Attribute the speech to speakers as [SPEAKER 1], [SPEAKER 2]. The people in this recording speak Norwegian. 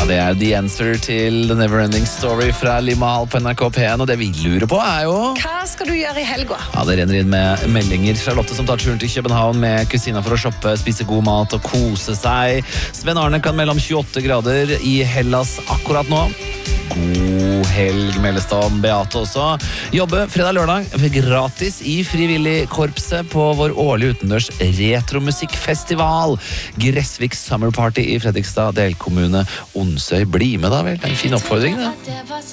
[SPEAKER 1] Ja, det er The Answer til The Neverending Story fra Limahl på NRK P1, og det vi lurer på er jo...
[SPEAKER 2] Hva skal du gjøre i helga?
[SPEAKER 1] Ja, det renner inn med meldinger. Charlotte som tar turen til København med kusina for å shoppe, spise god mat og kose seg. Sven Arne kan melde om 28 grader i Hellas akkurat nå. God helg, meldes det om. Beate også. Jobbe fredag-lørdag gratis i frivilligkorpset på vår årlige utendørs retromusikkfestival. Gressvik Summer Party i Fredrikstad, delkommune Onsøy. Bli med da vel, det er en fin oppfordring det.